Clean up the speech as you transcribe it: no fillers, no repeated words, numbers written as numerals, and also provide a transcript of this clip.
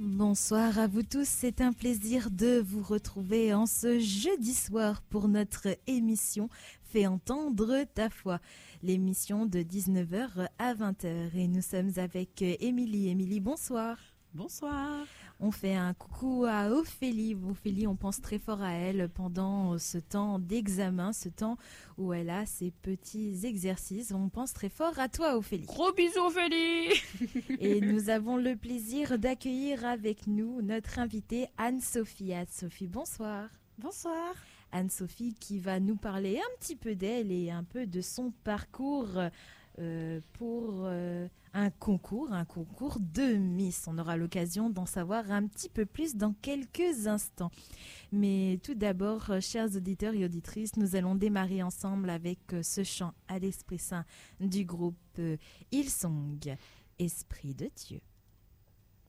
Bonsoir à vous tous, c'est un plaisir de vous retrouver en ce jeudi soir pour notre émission Fais entendre ta foi, l'émission de 19h à 20h et nous sommes avec Émilie. Émilie, bonsoir. Bonsoir. On fait un coucou à Ophélie. Ophélie, on pense très fort à elle pendant ce temps d'examen, ce temps où elle a ses petits exercices. On pense très fort à toi, Ophélie. Gros bisous, Ophélie. Et nous avons le plaisir d'accueillir avec nous notre invitée Anne-Sophie. Anne-Sophie, bonsoir. Bonsoir. Anne-Sophie qui va nous parler un petit peu d'elle et un peu de son parcours pour un concours de Miss. On aura l'occasion d'en savoir un petit peu plus dans quelques instants. Mais tout d'abord, chers auditeurs et auditrices, nous allons démarrer ensemble avec ce chant à l'Esprit Saint du groupe Hillsong, Esprit de Dieu.